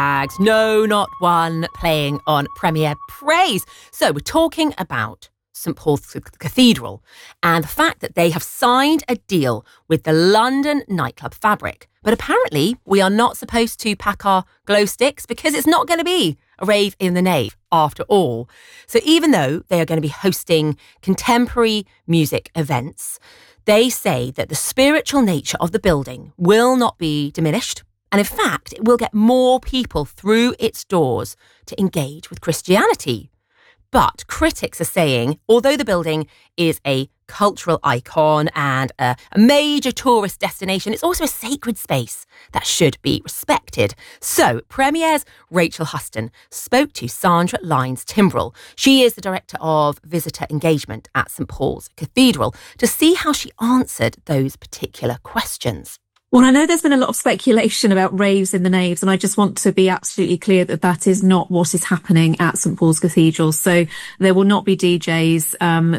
No, not one, playing on Premier Praise. So we're talking about St Paul's Cathedral and the fact that they have signed a deal with the London nightclub Fabric. But apparently we are not supposed to pack our glow sticks because it's not going to be a rave in the nave after all. So even though they are going to be hosting contemporary music events, they say that the spiritual nature of the building will not be diminished. And in fact, it will get more people through its doors to engage with Christianity. But critics are saying, although the building is a cultural icon and a major tourist destination, it's also a sacred space that should be respected. So Premier's Rachel Huston spoke to Sandra Lyons-Timbrell. She is the Director of Visitor Engagement at St Paul's Cathedral, to see how she answered those particular questions. Well, I know there's been a lot of speculation about raves in the naves, and I just want to be absolutely clear that that is not what is happening at St Paul's Cathedral. So there will not be DJs.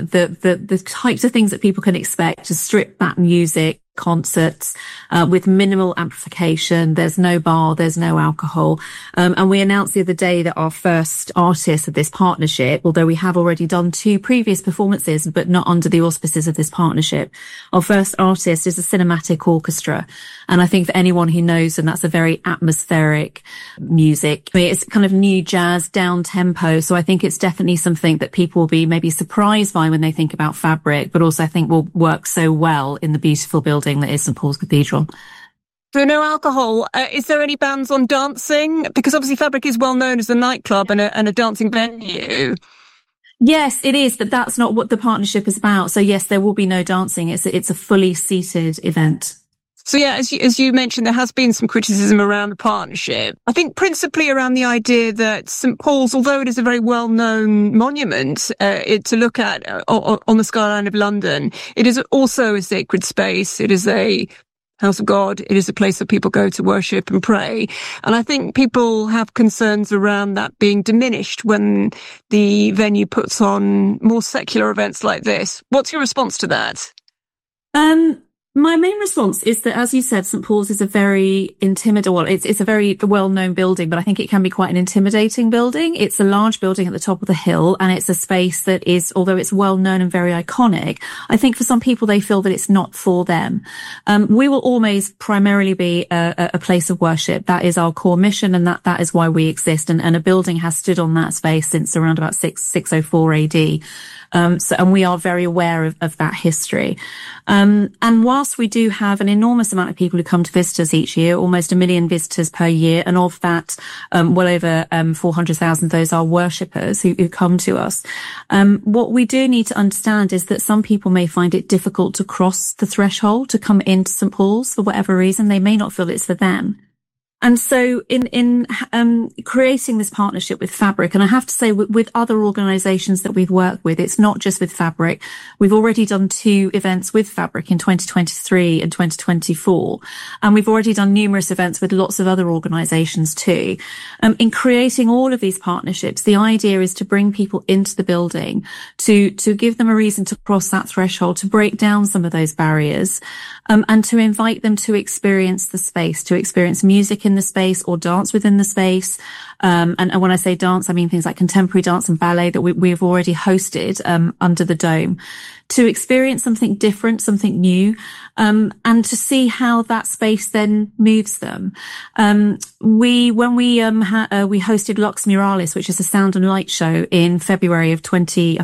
The types of things that people can expect is stripped back music, concerts with minimal amplification. There's no bar, there's no alcohol. And we announced the other day that our first artist of this partnership, although we have already done 2 previous performances, but not under the auspices of this partnership, our first artist is a cinematic orchestra. And I think for anyone who knows them, that's a very atmospheric music. I mean, it's kind of new jazz, down tempo. So I think it's definitely something that people will be maybe surprised by when they think about Fabric, but also I think will work so well in the beautiful building that is St Paul's Cathedral. So no alcohol. Is there any bans on dancing? Because obviously Fabric is well known as a nightclub and a dancing venue. Yes, it is, but that's not what the partnership is about. So yes, there will be no dancing. It's a fully seated event. So yeah, as you mentioned, there has been some criticism around the partnership. I think principally around the idea that St Paul's, although it is a very well-known monument to look at on the skyline of London, it is also a sacred space. It is a house of God. It is a place that people go to worship and pray. And I think people have concerns around that being diminished when the venue puts on more secular events like this. What's your response to that? My main response is that, as you said, St Paul's is a very intimidating, well, it's a very well-known building, but I think it can be quite an intimidating building. It's a large building at the top of the hill, and it's a space that is, although it's well-known and very iconic, I think for some people they feel that it's not for them. We will always primarily be a place of worship. That is our core mission, and that is why we exist. And a building has stood on that space since around about 604 AD. And we are very aware of that history. And whilst we do have an enormous amount of people who come to visit us each year, almost 1 million visitors per year, and of that, well over 400,000, those are worshippers who come to us. What we do need to understand is that some people may find it difficult to cross the threshold to come into St Paul's for whatever reason. They may not feel it's for them. And so in creating this partnership with Fabric, and I have to say with other organizations that we've worked with, it's not just with Fabric. We've already done 2 events with Fabric in 2023 and 2024. And we've already done numerous events with lots of other organizations too. In creating all of these partnerships, the idea is to bring people into the building, to give them a reason to cross that threshold, to break down some of those barriers, and to invite them to experience the space, to experience music in the space or dance within the space. And when I say dance, I mean things like contemporary dance and ballet that we've already hosted under the dome, to experience something different, something new, and to see how that space then moves them. When we hosted Lux Muralis, which is a sound and light show in February of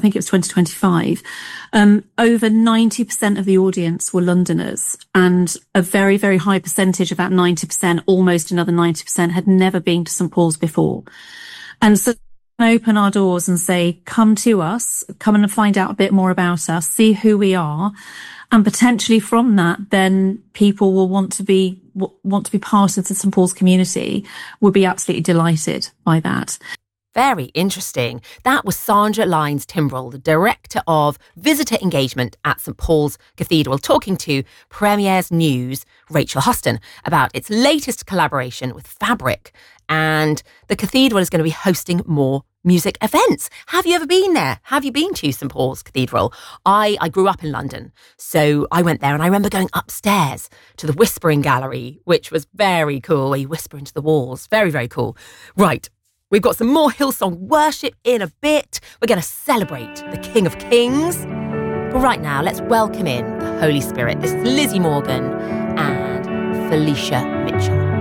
2025, over 90% of the audience were Londoners, and a very, very high percentage of that 90%, almost another 90%, had never been to St Paul's before. And so open our doors and say, come to us, come and find out a bit more about us, see who we are. And potentially from that, then people will want to be part of the St Paul's community, would be absolutely delighted by that. Very interesting. That was Sandra Lyons-Timbrell, the Director of Visitor Engagement at St Paul's Cathedral, talking to Premier's News, Rachel Huston, about its latest collaboration with Fabric. And the cathedral is going to be hosting more music events. Have you ever been there? Have you been to St Paul's Cathedral? I grew up in London, so I went there, and I remember going upstairs to the Whispering Gallery, which was very cool, where you whisper into the walls. Very, very cool. Right. We've got some more Hillsong worship in a bit. We're going to celebrate the King of Kings. But right now, let's welcome in the Holy Spirit. This is Lizzie Morgan and Felicia Mitchell.